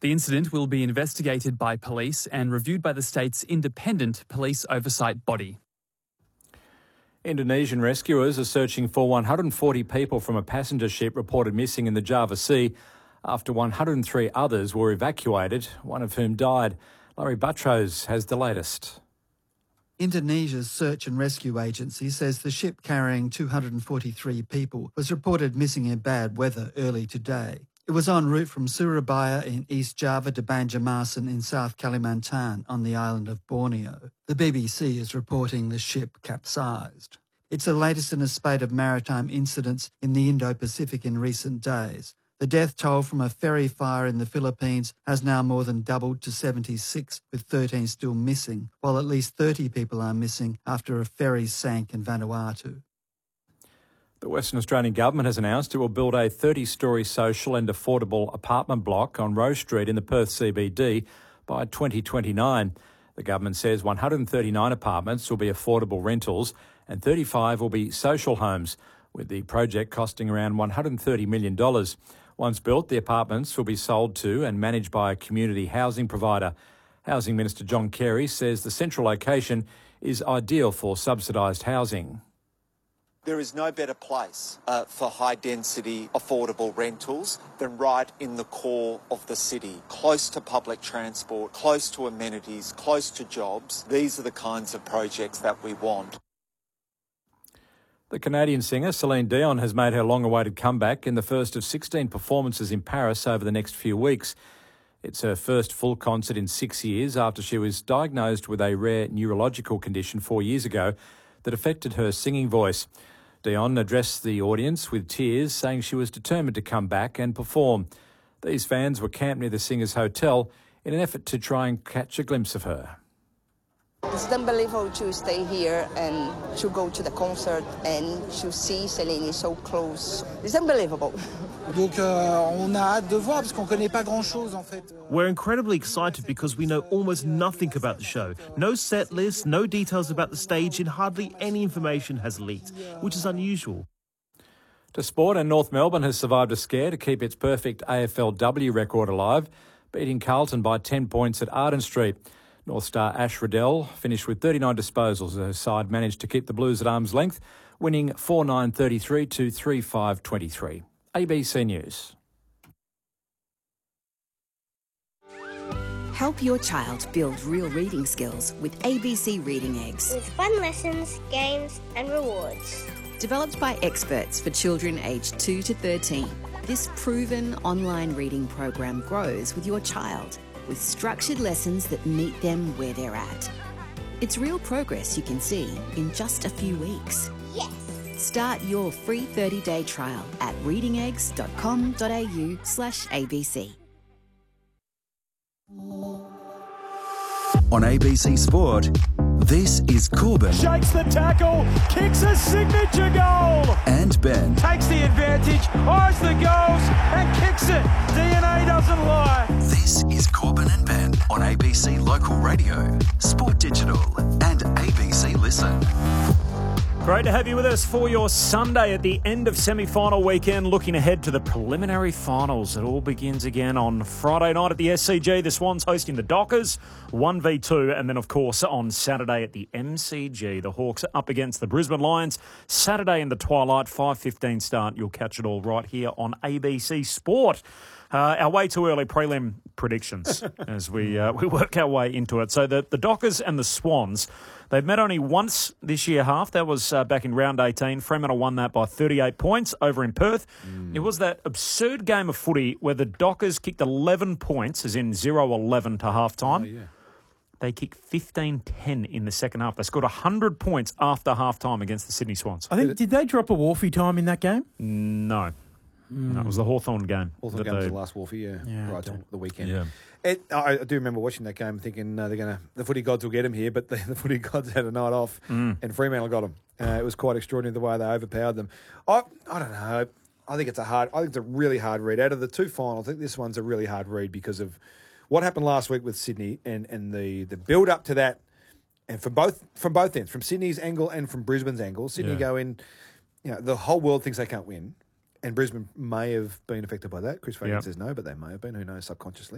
The incident will be investigated by police and reviewed by the state's independent police oversight body. Indonesian rescuers are searching for 140 people from a passenger ship reported missing in the Java Sea after 103 others were evacuated, one of whom died. Larry Buttrose has the latest. Indonesia's search and rescue agency says the ship carrying 243 people was reported missing in bad weather early today. It was en route from Surabaya in East Java to Banjarmasin in South Kalimantan on the island of Borneo. The BBC is reporting the ship capsized. It's the latest in a spate of maritime incidents in the Indo-Pacific in recent days. The death toll from a ferry fire in the Philippines has now more than doubled to 76, with 13 still missing, while at least 30 people are missing after a ferry sank in Vanuatu. The Western Australian Government has announced it will build a 30-storey social and affordable apartment block on Rose Street in the Perth CBD by 2029. The government says 139 apartments will be affordable rentals and 35 will be social homes, with the project costing around $130 million. Once built, the apartments will be sold to and managed by a community housing provider. Housing Minister John Carey says the central location is ideal for subsidised housing. There is no better place for high-density, affordable rentals than right in the core of the city, close to public transport, close to amenities, close to jobs. These are the kinds of projects that we want. The Canadian singer Celine Dion has made her long-awaited comeback in the first of 16 performances in Paris over the next few weeks. It's her first full concert in 6 years after she was diagnosed with a rare neurological condition 4 years ago that affected her singing voice. Dion addressed the audience with tears, saying she was determined to come back and perform. These fans were camped near the singer's hotel in an effort to try and catch a glimpse of her. It's unbelievable to stay here and to go to the concert and to see Celine so close. It's unbelievable. Donc on a hâte de voir parce qu'on connaît pas grand-chose en fait. We're incredibly excited because we know almost nothing about the show. No set list, no details about the stage, and hardly any information has leaked, which is unusual. To sport, and North Melbourne has survived a scare to keep its perfect AFLW record alive, beating Carlton by 10 points at Arden Street. North star Ash Riddell finished with 39 disposals. Her side managed to keep the Blues at arm's length, winning 4-9-33 to 3-5-23. ABC News. Help your child build real reading skills with ABC Reading Eggs. With fun lessons, games and rewards. Developed by experts for children aged 2 to 13, this proven online reading program grows with your child, with structured lessons that meet them where they're at. It's real progress you can see in just a few weeks. Yes! Start your free 30-day trial at readingeggs.com.au/ABC. On ABC Sport, this is Corbin. Shakes the tackle, kicks a signature goal. And Ben. Takes the advantage, eyes the goals and kicks it. DNA doesn't lie. This is Corbin and Ben on ABC Local Radio, Sport Digital and ABC Listen. Great to have you with us for your Sunday at the end of semi-final weekend, looking ahead to the preliminary finals. It all begins again on Friday night at the SCG. The Swans hosting the Dockers, 1v2, and then, of course, on Saturday at the MCG. The Hawks are up against the Brisbane Lions. Saturday in the twilight, 5:15 start. You'll catch it all right here on ABC Sport. Our way too early prelim predictions as we work our way into it. So the Dockers and the Swans, they've met only once this year half. That was back in round 18. Fremantle won that by 38 points over in Perth. It was that absurd game of footy where the Dockers kicked 11 points, as in 0-11 to half-time. Oh, yeah. They kicked 15-10 in the second half. They scored 100 points after half-time against the Sydney Swans. I think, did they drop a Wolfie time in that game? No. No, it was the Hawthorn game. Hawthorn game was the last Wolfie, right, the weekend. Yeah. I do remember watching that game thinking the footy gods will get him here, but the footy gods had a night off and Fremantle got him. It was quite extraordinary the way they overpowered them. I don't know. I think it's a really hard read. Out of the two finals, I think this one's a really hard read because of what happened last week with Sydney and the build up to that, and from both ends, from Sydney's angle and from Brisbane's angle. Sydney go in, the whole world thinks they can't win. And Brisbane may have been affected by that. Chris Fagan says no, but they may have been. Who knows, subconsciously.